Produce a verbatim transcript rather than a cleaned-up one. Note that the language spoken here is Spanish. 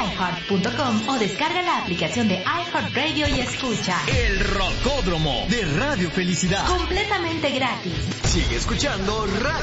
iheart punto com o descarga la aplicación de iHeartRadio y escucha El Rocódromo de Radio Felicidad. Completamente gratis. Sigue escuchando Radio